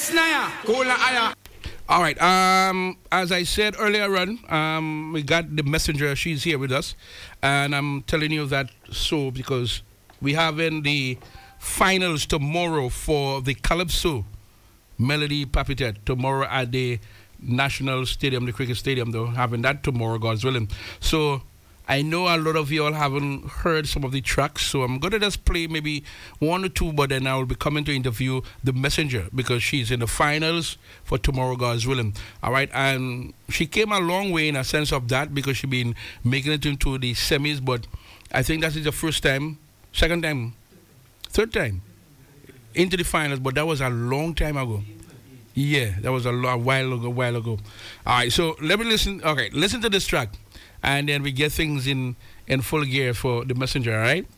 All right. As I said earlier on, we got the messenger. She's here with us, and I'm telling you that so because we have in the finals tomorrow for the Calypso Melody Papitet tomorrow at the National Stadium, the cricket stadium. Though having that tomorrow, God's willing. So I know a lot of you all haven't heard some of the tracks, so I'm going to just play maybe one or two, but then I will be coming to interview the messenger because she's in the finals for tomorrow, God's willing. All right, and she came a long way in a sense of that because she's been making it into the semis, but I think that is the first time, second time, third time into the finals, but that was a long time ago. Yeah, that was a while ago. All right, so let me listen. Okay, listen to this track. And then we get things in full gear for the messenger, all right?